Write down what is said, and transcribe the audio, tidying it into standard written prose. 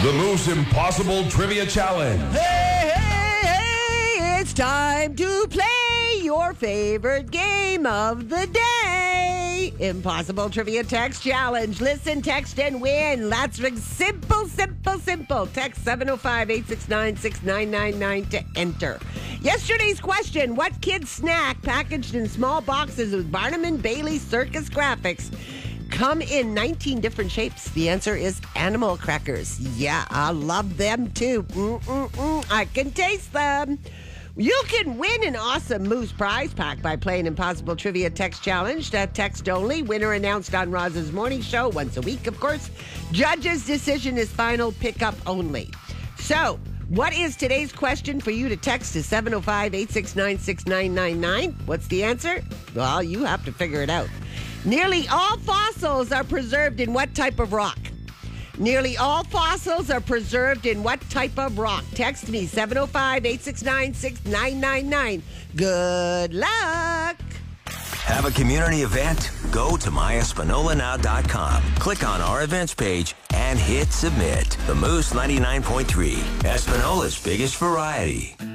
The Moose Impossible Trivia Challenge. Hey, it's time to play your favorite game of the day. Impossible Trivia Text Challenge. Listen, text, and win. That's simple, simple, simple. Text 705-869-6999 to enter. Yesterday's question, what kid snack packaged in small boxes with Barnum and Bailey circus graphics come in 19 different shapes? The answer is animal crackers. Yeah, I love them too. I can taste them. You can win an awesome Moose prize pack by playing Impossible Trivia Text Challenge. That text only. Winner announced on Roz's morning show once a week, of course. Judge's decision is final. Pickup only. So, what is today's question for you to text to 705-869-6999? What's the answer? Well, you have to figure it out. Nearly all fossils are preserved in what type of rock? Nearly all fossils are preserved in what type of rock? Text me, 705-869-6999. Good luck. Have a community event? Go to myespinolanow.com. Click on our events page and hit submit. The Moose 99.3, Espinola's biggest variety.